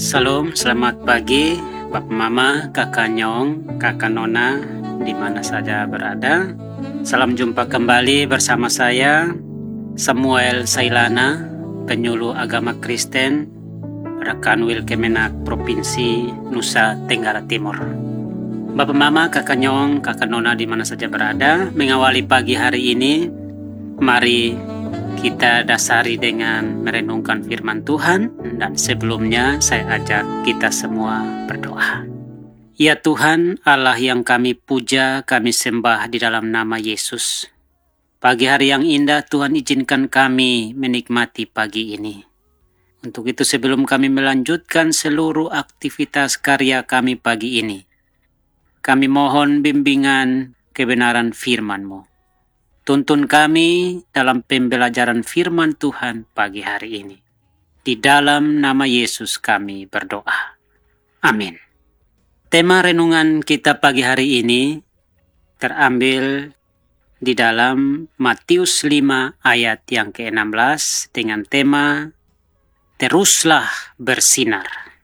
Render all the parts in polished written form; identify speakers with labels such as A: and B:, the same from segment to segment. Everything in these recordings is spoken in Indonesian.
A: Salam, selamat pagi Bapak Mama, Kakak Nyong, Kakak Nona, di mana saja berada. Salam jumpa kembali bersama saya, Samuel Sailana, penyuluh agama Kristen pada Kanwil Kemenak Provinsi Nusa Tenggara Timur. Bapak Mama, Kakak Nyong, Kakak Nona di mana saja berada, mengawali pagi hari ini, mari kita dasari dengan merenungkan firman Tuhan, dan sebelumnya saya ajak kita semua berdoa. Ya Tuhan, Allah yang kami puja, kami sembah di dalam nama Yesus. Pagi hari yang indah, Tuhan izinkan kami menikmati pagi ini. Untuk itu sebelum kami melanjutkan seluruh aktivitas karya kami pagi ini, kami mohon bimbingan kebenaran firman-Mu. Tuntun kami dalam pembelajaran firman Tuhan pagi hari ini. Di dalam nama Yesus kami berdoa. Amin. Tema renungan kita pagi hari ini terambil di dalam Matius 5 ayat yang ke-16 dengan tema Teruslah bersinar.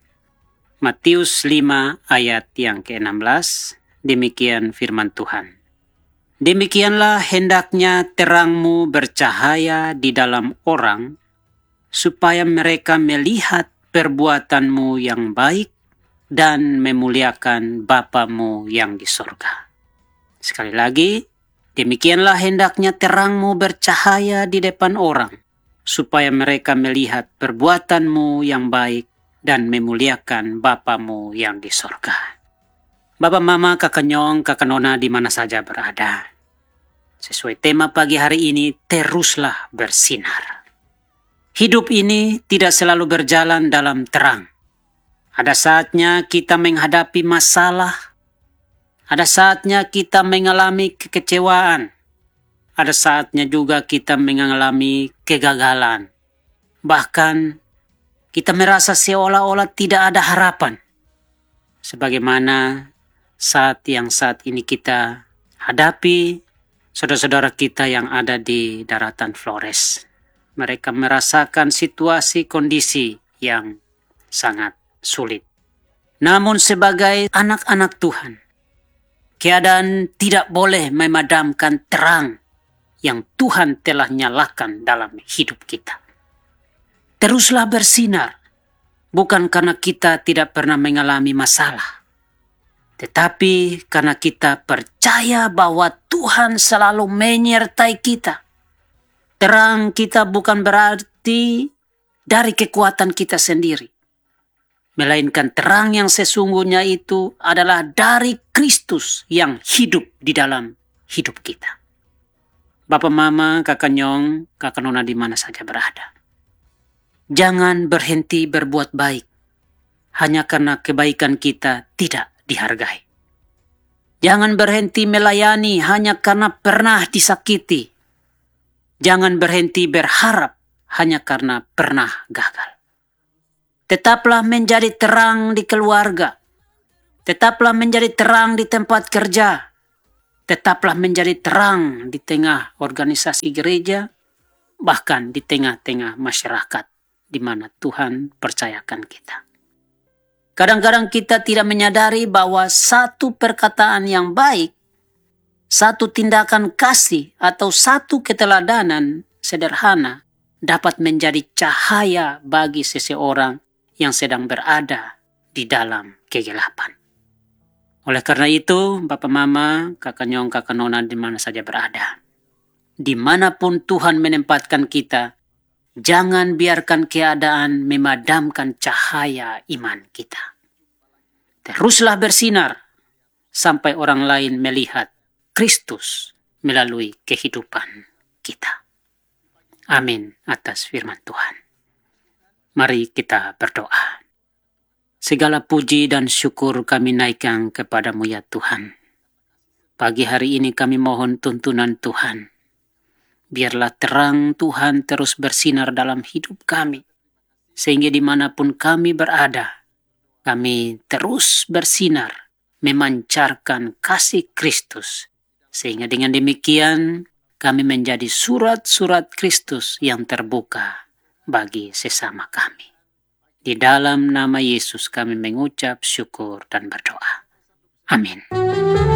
A: Matius 5 ayat yang ke-16, demikian firman Tuhan. Demikianlah hendaknya terangmu bercahaya di dalam orang, supaya mereka melihat perbuatanmu yang baik dan memuliakan Bapamu yang di sorga. Sekali lagi, demikianlah hendaknya terangmu bercahaya di depan orang, supaya mereka melihat perbuatanmu yang baik dan memuliakan Bapamu yang di sorga. Bapak Mama, Kakak Nyong, Kakak Nona di mana saja berada. Sesuai tema pagi hari ini, teruslah bersinar. Hidup ini tidak selalu berjalan dalam terang. Ada saatnya kita menghadapi masalah. Ada saatnya kita mengalami kekecewaan. Ada saatnya juga kita mengalami kegagalan. Bahkan kita merasa seolah-olah tidak ada harapan. Sebagaimana saat ini kita hadapi saudara-saudara kita yang ada di daratan Flores. Mereka merasakan situasi kondisi yang sangat sulit. Namun sebagai anak-anak Tuhan, keadaan tidak boleh memadamkan terang yang Tuhan telah nyalakan dalam hidup kita. Teruslah bersinar, bukan karena kita tidak pernah mengalami masalah, tetapi karena kita percaya bahwa Tuhan selalu menyertai kita. Terang kita bukan berarti dari kekuatan kita sendiri, melainkan terang yang sesungguhnya itu adalah dari Kristus yang hidup di dalam hidup kita. Bapak Mama, Kakak Nyong, Kakak Nona di mana saja berada, jangan berhenti berbuat baik hanya karena kebaikan kita tidak dihargai. Jangan berhenti melayani hanya karena pernah disakiti. Jangan berhenti berharap hanya karena pernah gagal. Tetaplah menjadi terang di keluarga. Tetaplah menjadi terang di tempat kerja. Tetaplah menjadi terang di tengah organisasi gereja, bahkan di tengah-tengah masyarakat di mana Tuhan percayakan kita. Kadang-kadang kita tidak menyadari bahwa satu perkataan yang baik, satu tindakan kasih, atau satu keteladanan sederhana dapat menjadi cahaya bagi seseorang yang sedang berada di dalam kegelapan. Oleh karena itu, Bapak Mama, Kakak Nyong, Kakak Nona di mana saja berada, dimanapun Tuhan menempatkan kita, jangan biarkan keadaan memadamkan cahaya iman kita. Teruslah bersinar sampai orang lain melihat Kristus melalui kehidupan kita. Amin atas firman Tuhan. Mari kita berdoa. Segala puji dan syukur kami naikkan kepadamu ya Tuhan. Pagi hari ini kami mohon tuntunan Tuhan. Biarlah terang Tuhan terus bersinar dalam hidup kami. Sehingga dimanapun kami berada, kami terus bersinar, memancarkan kasih Kristus. Sehingga dengan demikian kami menjadi surat-surat Kristus yang terbuka bagi sesama kami. Di dalam nama Yesus kami mengucap syukur dan berdoa. Amin.